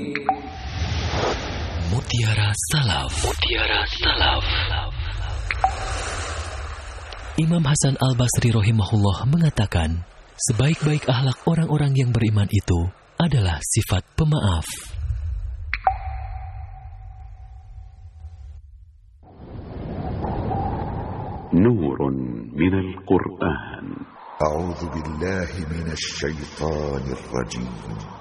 Mutiara Salaf. Imam Hasan Al-Basri rahimahullah mengatakan, sebaik-baik akhlak orang-orang yang beriman itu adalah sifat pemaaf. Nurun minal Qur'an. A'udzu billahi minasy syaithanir rajim.